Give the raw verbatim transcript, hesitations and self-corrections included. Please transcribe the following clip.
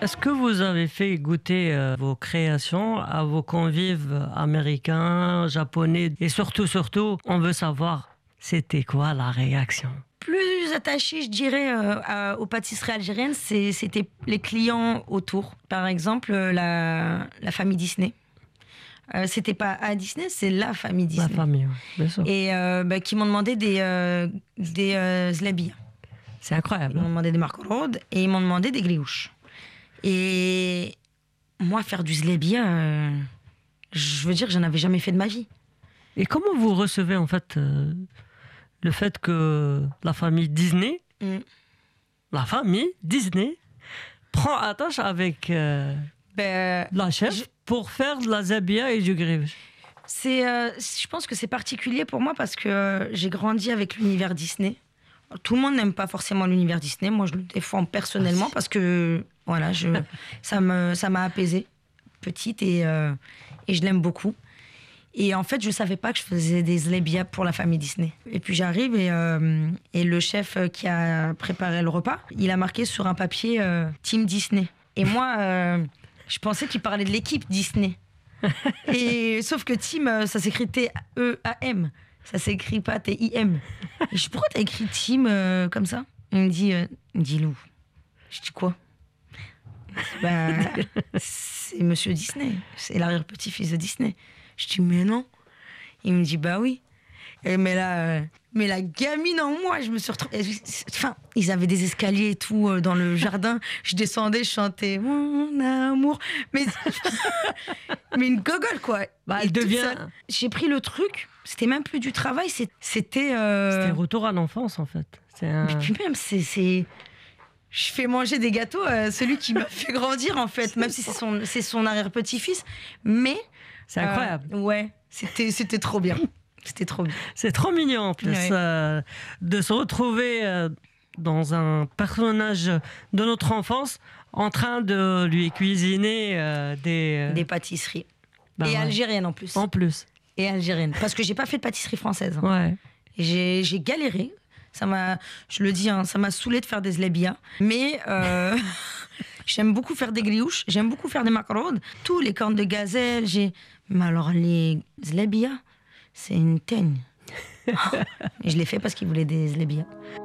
Est-ce que vous avez fait goûter euh, vos créations à vos convives américains, japonais et surtout, surtout, on veut savoir, c'était quoi la réaction? Plus attaché, je dirais, euh, à- aux pâtisseries algériennes, c'est- c'était les clients autour. Par exemple, euh, la, la famille Disney. Euh, c'était pas à Disney, c'est la famille Disney. La famille, ouais, bien sûr. Et euh, bah, qui m'ont demandé des, euh, des euh, zlebia. C'est incroyable. Ils m'ont hein. demandé des marcorod et ils m'ont demandé des grioches. Et moi, faire du zlebia, euh, je veux dire, j'en avais jamais fait de ma vie. Et comment vous recevez en fait euh, le fait que la famille Disney, Mm. la famille Disney, prend attache avec euh, Ben, la chef je- pour faire de la zabia et du grillage? c'est, euh, je pense que c'est particulier pour moi parce que euh, j'ai grandi avec l'univers Disney. Tout le monde n'aime pas forcément l'univers Disney. Moi, je le défends personnellement parce que voilà, je, ça me, ça m'a apaisée petite et, euh, et je l'aime beaucoup. Et en fait, je savais pas que je faisais des zlebia pour la famille Disney. Et puis j'arrive et, euh, et le chef qui a préparé le repas, il a marqué sur un papier euh, Team Disney. Et moi, euh, je pensais qu'il parlait de l'équipe Disney. Et sauf que Team, euh, ça s'écrit T E A M. Ça s'écrit pas T I M. Et je dis, pourquoi t'as écrit Team euh, comme ça? Il me dit, euh, il me dit Lou. Je dis quoi? Bah, c'est Monsieur Disney. C'est l'arrière-petit-fils de Disney. Je dis, mais non. Il me dit, bah oui. Et mais, la, euh, mais la gamine en moi, je me suis retrouvée. Enfin, ils avaient des escaliers et tout euh, dans le jardin. Je descendais, je chantais mon amour. Mais, mais une gogole, quoi. Bah, Et elle tout devient- ça, j'ai pris le truc. C'était même plus du travail. c'est- C'était. euh, C'était retour à l'enfance en fait. C'est un... Mais puis même, c'est. c'est- Je fais manger des gâteaux à celui qui m'a fait grandir, en fait, même si c'est son, c'est son arrière-petit-fils. Mais. C'est incroyable. euh, ouais, c'était, c'était trop bien. C'était trop bien. C'est trop mignon en plus Ouais. euh, de se retrouver euh, dans un personnage de notre enfance en train de lui cuisiner euh, des... euh, Des pâtisseries. bah et ouais. algériennes en plus. En plus. Et algériennes. Parce que j'ai pas fait de pâtisserie française. hein. Ouais. Et J'ai, j'ai galéré. Ça m'a, je le dis, hein, ça m'a saoulé de faire des zlebia. Mais euh, j'aime beaucoup faire des grioches. J'aime beaucoup faire des macarones. Tous les cornes de gazelle. J'ai... Mais alors, les zlebia, c'est une teigne. Et je l'ai fait parce qu'ils voulaient des zlebia.